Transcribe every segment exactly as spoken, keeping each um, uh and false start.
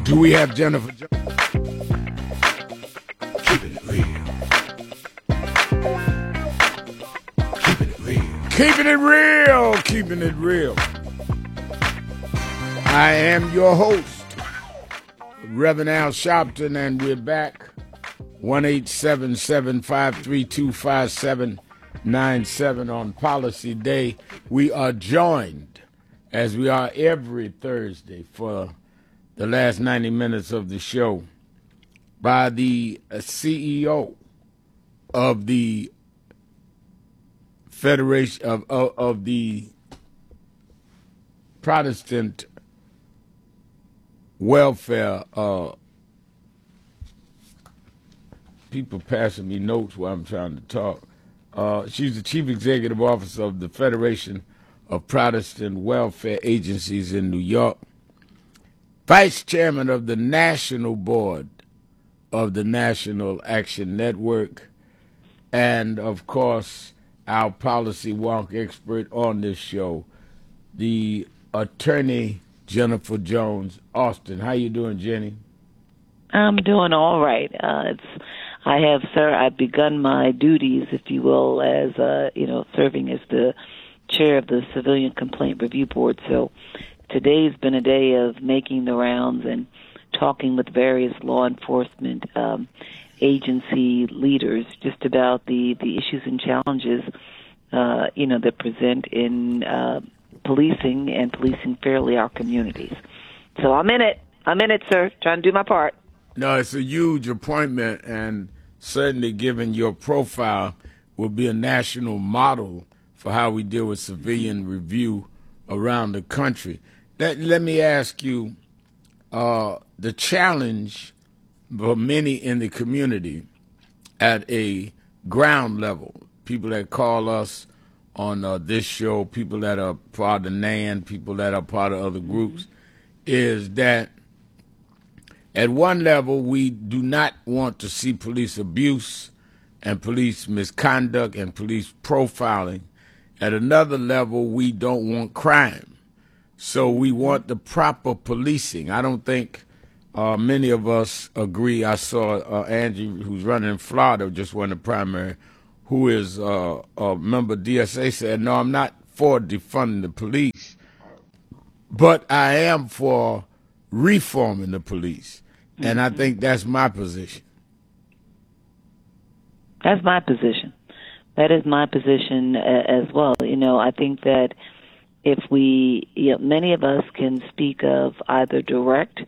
Do we have Jennifer Jones? Keeping it real. Keeping it real. Keeping it real. Keeping it real. I am your host, Reverend Al Sharpton, and we're back. one eight seven seven, five three two, five seven nine seven on Policy Day. We are joined, as we are every Thursday for the last ninety minutes of the show, by the C E O of the Federation of, of, of the Protestant Welfare. Uh, people passing me notes while I'm trying to talk. Uh, she's the Chief Executive Officer of the Federation of Protestant Welfare Agencies in New York, Vice Chairman of the National Board of the National Action Network, and, of course, our policy wonk expert on this show, the attorney Jennifer Jones Austin. How you doing, Jenny? I'm doing all right. Uh, it's I have, sir, I've begun my duties, if you will, as, uh, you know, serving as the chair of the Civilian Complaint Review Board. So today's been a day of making the rounds and talking with various law enforcement um, agency leaders just about the, the issues and challenges, uh, you know, that present in uh, policing and policing fairly our communities. So I'm in it. I'm in it, sir, trying to do my part. No, it's a huge appointment, and certainly given your profile will be a national model for how we deal with civilian review around the country. Let, let me ask you, uh, the challenge for many in the community at a ground level, people that call us on uh, this show, people that are part of N A N, people that are part of other groups, is that at one level, we do not want to see police abuse and police misconduct and police profiling. At another level, we don't want crime. So we want the proper policing. I don't think uh, many of us agree. I saw uh, Angie, who's running in Florida, just won the primary, who is uh, a member of D S A, said, no, I'm not for defunding the police, but I am for reforming the police. And I think that's my position. That's my position. That is my position uh, as well. You know, I think that if we, you know, many of us can speak of either direct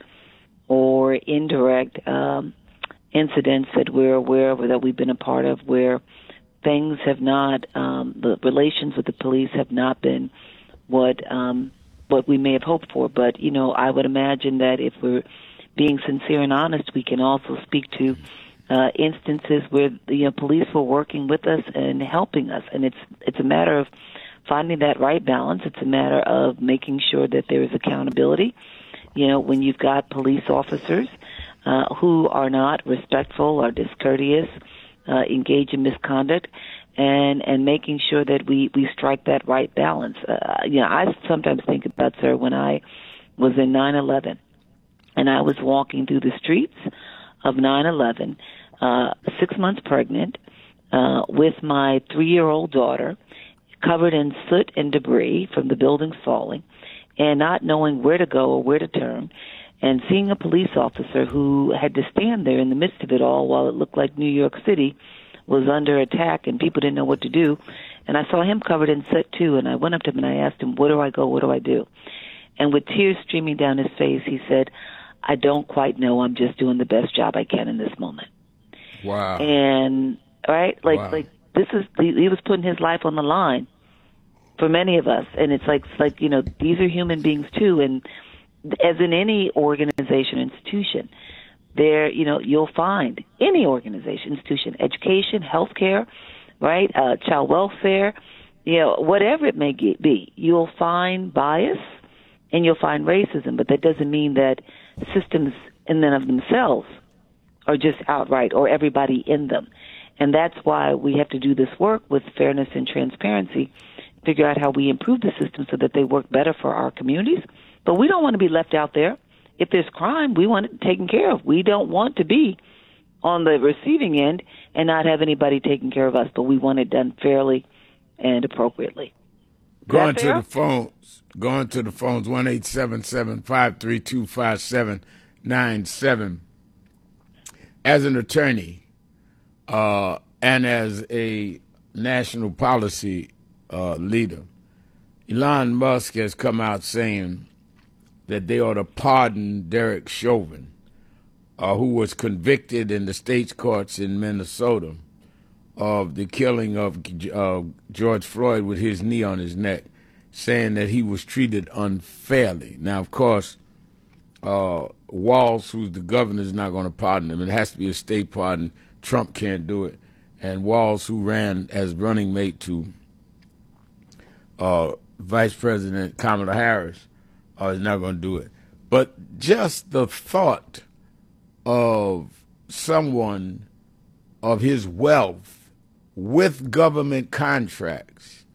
or indirect um, incidents that we're aware of or that we've been a part of where things have not, um, the relations with the police have not been what um, what we may have hoped for. But, you know, I would imagine that if we're being sincere and honest, we can also speak to uh, instances where you know police were working with us and helping us, and it's it's a matter of finding that right balance. It's a matter of making sure that there is accountability. You know, when you've got police officers uh, who are not respectful or discourteous, uh, engage in misconduct, and and making sure that we we strike that right balance. Uh, you know, I sometimes think about, sir, when I was in nine eleven. And I was walking through the streets of nine eleven, uh, six months pregnant, uh, with my three-year-old daughter, covered in soot and debris from the buildings falling, and not knowing where to go or where to turn, and seeing a police officer who had to stand there in the midst of it all while it looked like New York City was under attack and people didn't know what to do. And I saw him covered in soot, too, and I went up to him and I asked him, where do I go, what do I do? And with tears streaming down his face, he said, I don't quite know. I'm just doing the best job I can in this moment. Wow. And, right, like, wow. like this is, he, he was putting his life on the line for many of us. And it's like, it's like, you know, these are human beings too. And as in any organization, institution, there, you know, you'll find any organization, institution, education, healthcare, right, uh, child welfare, you know, whatever it may be, you'll find bias and you'll find racism. But that doesn't mean that systems in and of themselves are just outright, or everybody in them. And that's why we have to do this work with fairness and transparency, figure out how we improve the system so that they work better for our communities. But we don't want to be left out there. if there's crime, we want it taken care of. We don't want to be on the receiving end and not have anybody taking care of us, but we want it done fairly and appropriately. Going to the phones, going to the phones, one eight seven seven, five three two, five seven nine seven. As an attorney uh, and as a national policy uh, leader, Elon Musk has come out saying that they ought to pardon Derek Chauvin, uh, who was convicted in the state's courts in Minnesota of the killing of uh, George Floyd with his knee on his neck, saying that he was treated unfairly. Now, of course, uh, Walz, who's the governor, is not going to pardon him. It has to be a state pardon. Trump can't do it. And Walz, who ran as running mate to uh, Vice President Kamala Harris, uh, is not going to do it. But just the thought of someone of his wealth with government contracts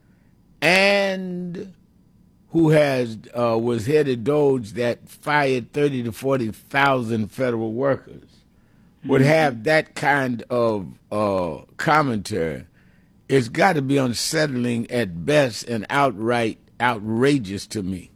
and who has uh, was head of Doge that fired thirty to forty thousand federal workers would have that kind of uh, commentary. It's got to be unsettling at best and outright outrageous to me.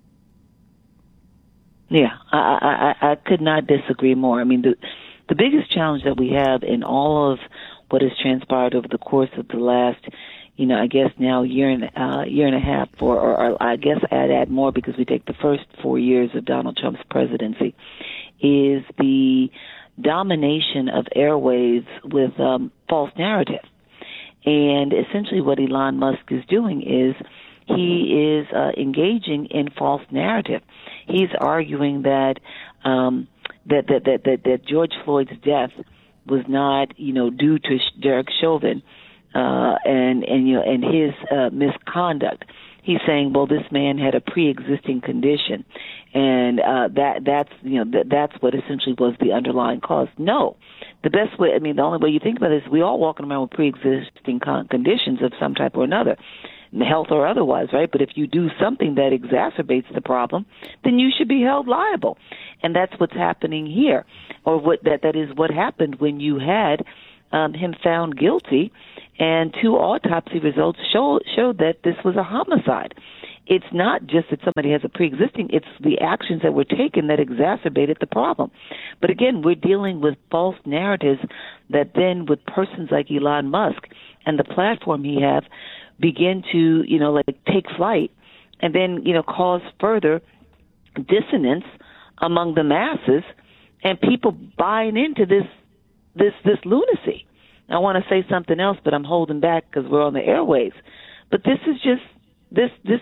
Yeah, I, I, I could not disagree more. I mean, the the biggest challenge that we have in all of what has transpired over the course of the last, you know, I guess now year and uh, year and a half, or, or, or I guess I'd add more because we take the first four years of Donald Trump's presidency, is the domination of airwaves with um, false narrative. And essentially what Elon Musk is doing is he is uh, engaging in false narrative. He's arguing that, um, that, that, that, that, that George Floyd's death was not, you know, due to Derek Chauvin uh, and, and, you know, and his uh, misconduct. He's saying, well, this man had a pre-existing condition, and uh, that that's you know that, that's what essentially was the underlying cause. No, the best way, I mean, the only way you think about it is we all walking around with pre-existing con- conditions of some type or another, health or otherwise, right? But if you do something that exacerbates the problem, then you should be held liable, and that's what's happening here, or what that that is what happened when you had um, him found guilty. And two autopsy results show, showed that this was a homicide. It's not just that somebody has a pre-existing, it's the actions that were taken that exacerbated the problem. But again, we're dealing with false narratives that then with persons like Elon Musk and the platform he have begin to, you know, like take flight and then, you know, cause further dissonance among the masses and people buying into this, this, this lunacy. I want to say something else, but I'm holding back because we're on the airwaves. But this is just, this this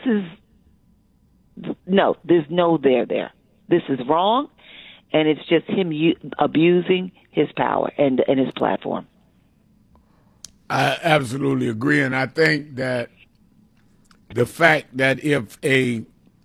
is, no, there's no there there. This is wrong, and it's just him u- abusing his power and, and his platform. I absolutely agree, and I think that the fact that if a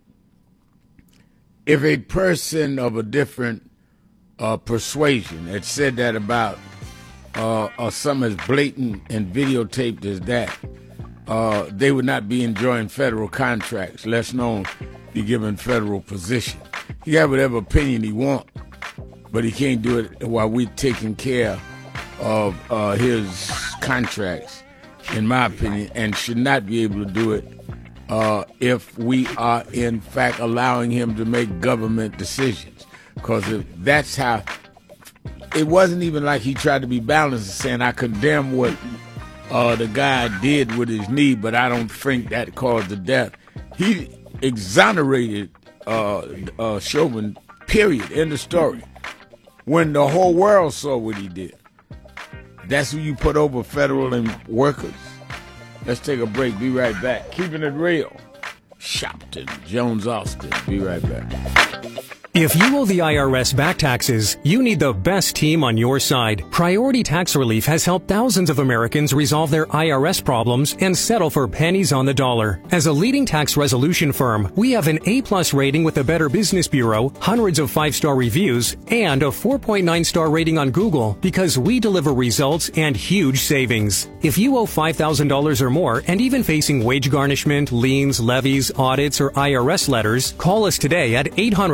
if a person of a different uh, persuasion had said that about Uh, or something as blatant and videotaped as that, uh, they would not be enjoying federal contracts, less known be given federal position. He can have whatever opinion he wants, but he can't do it while we're taking care of uh, his contracts, in my opinion, and should not be able to do it uh, if we are, in fact, allowing him to make government decisions. Because if that's how... It wasn't even like he tried to be balanced and saying, I condemn what uh, the guy did with his knee, but I don't think that caused the death. He exonerated uh, uh, Chauvin, period, end of story, when the whole world saw what he did. That's who you put over federal and workers. Let's take a break. Be right back. Keeping it real. Shopton, Jones Austin. Be right back. If you owe the I R S back taxes, you need the best team on your side. Priority Tax Relief has helped thousands of Americans resolve their I R S problems and settle for pennies on the dollar. As a leading tax resolution firm, we have an A-plus rating with the Better Business Bureau, hundreds of five-star reviews, and a four point nine star rating on Google because we deliver results and huge savings. If you owe five thousand dollars or more and even facing wage garnishment, liens, levies, audits, or I R S letters, call us today at eight hundred, five oh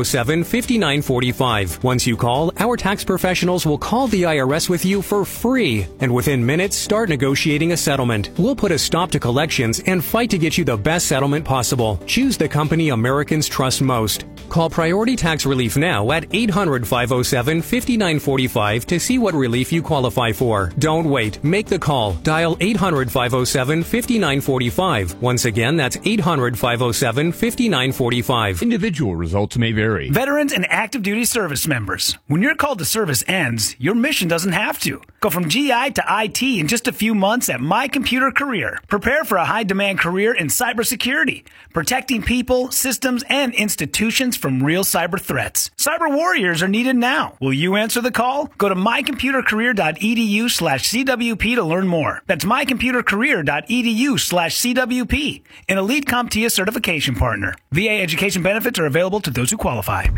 seven, five nine four five. Once you call, our tax professionals will call the I R S with you for free, and within minutes start negotiating a settlement. We'll put a stop to collections and fight to get you the best settlement possible. Choose the company Americans trust most. Call Priority Tax Relief now at eight hundred, five oh seven, five nine four five to see what relief you qualify for. Don't wait. Make the call. Dial eight hundred, five oh seven, five nine four five. Once again, that's eight hundred, five oh seven, five nine four five. Individual results may vary. Veterans and active duty service members. When your call to service ends, your mission doesn't have to. Go from G I to I T in just a few months at My Computer Career. Prepare for a high-demand career in cybersecurity, protecting people, systems, and institutions from real cyber threats. Cyber warriors are needed now. Will you answer the call? Go to mycomputercareer.edu slash CWP to learn more. That's mycomputercareer.edu slash CWP, an elite CompTIA certification partner. V A education benefits are available to those who qualify.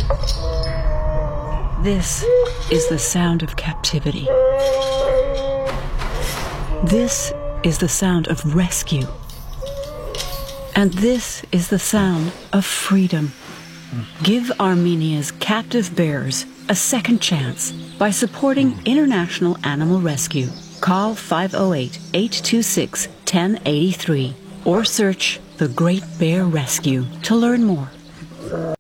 This is the sound of captivity. This is the sound of rescue. And this is the sound of freedom. Give Armenia's captive bears a second chance by supporting International Animal Rescue. Call five oh eight, eight two six, one oh eight three or search The Great Bear Rescue to learn more.